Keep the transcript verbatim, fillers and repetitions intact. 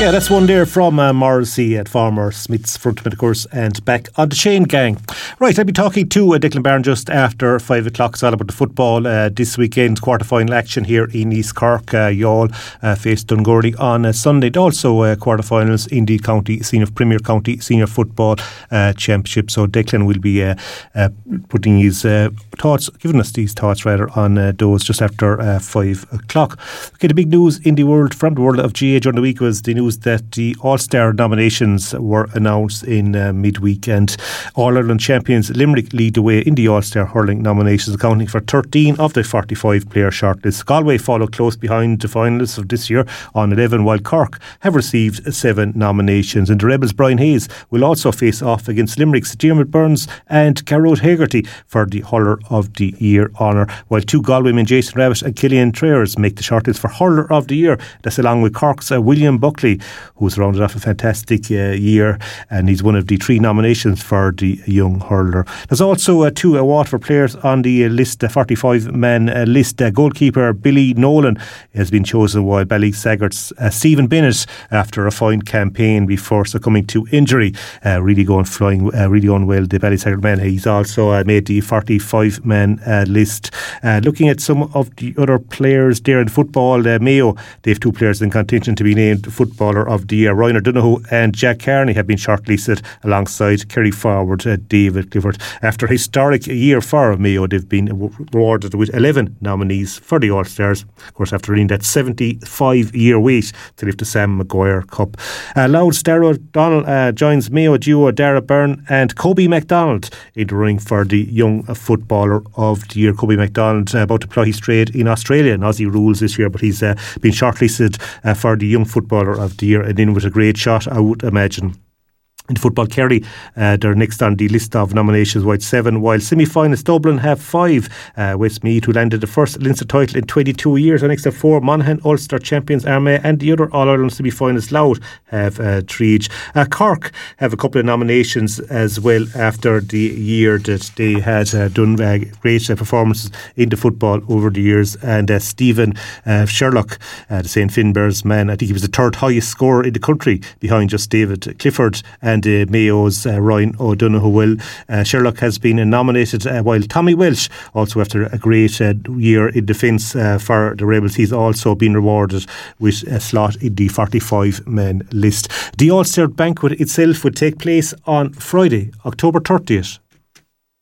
Yeah, that's one there from uh, Morrissey at Farmer Smith's frontman, of course, and back on the chain gang. Right, I'll be talking to uh, Declan Byrne just after five o'clock. It's all about the football uh, this weekend. Quarter-final action here in East Cork. Uh, Youghal uh, face Dungordy on uh, Sunday. Also uh, quarter-finals in the County Senior Premier County Senior Football uh, Championship. So Declan will be uh, uh, putting his uh, thoughts, giving us these thoughts rather, on uh, those just after uh, five o'clock. Okay, the big news in the world, from the world of G A A during the week, was the news that the All-Star nominations were announced in uh, midweek, and All-Ireland champions Limerick lead the way in the All-Star hurling nominations, accounting for thirteen of the forty-five player shortlist. Galway follow close behind the finalists of this year on eleven, while Cork have received seven nominations. And the Rebels' Brian Hayes will also face off against Limerick's Diarmuid Burns and Carol Hegarty for the Hurler of the Year honour, while two Galway men, Jason Rabbit and Killian Trayers, make the shortlist for Hurler of the Year. That's along with Cork's uh, William Buckley, who's rounded off a fantastic uh, year, and he's one of the three nominations for the young hurler. There's also uh, two uh, Waterford players on the uh, list, uh, forty-five man uh, list. Uh, goalkeeper Billy Nolan has been chosen, while Ballysaggert's uh, Stephen Bennett, after a fine campaign before succumbing to injury, uh, really going flying, uh, really going well, the Ballysaggert man. He's also uh, made the forty-five man uh, list. Uh, looking at some of the other players there in football, uh, Mayo, they have two players in contention to be named Footballer of the Year. Ryan O'Donoghue and Jack Carney have been shortlisted alongside Kerry forward uh, David Clifford. After a historic year for Mayo, they've been rewarded with eleven nominees for the All-Stars, of course, after winning that seventy-five year wait to lift the Sam Maguire Cup. Uh, Loud Darragh O'Donnell uh, joins Mayo duo Dara Byrne and Kobe MacDonald in the running for the Young Footballer of the Year. Kobe MacDonald uh, about to ply his trade in Australia in Aussie rules this year, but he's uh, been shortlisted uh, for the Young Footballer of the Year, and in with a great shot, I would imagine. In football, Kerry, uh, they're next on the list of nominations, with seven, while semi-finalists Dublin have five. Uh, Westmeath, who landed the first Leinster title in twenty-two years, are next at four. Monaghan, Ulster champions Armagh, and the other All-Ireland semi-finalists Louth have uh, three each. Uh, Cork have a couple of nominations as well after the year that they had uh, done uh, great uh, performances in the football over the years. And uh, Stephen uh, Sherlock, uh, the Saint Finbarr's man, I think he was the third highest scorer in the country behind just David Clifford and uh, Mayo's uh, Ryan O'Donoghue. Well, uh, Sherlock has been uh, nominated, uh, while Tommy Welsh, also after a great uh, year in defence uh, for the Rebels, he's also been rewarded with a slot in the forty-five man list. The All-Star banquet itself would take place on Friday, October thirtieth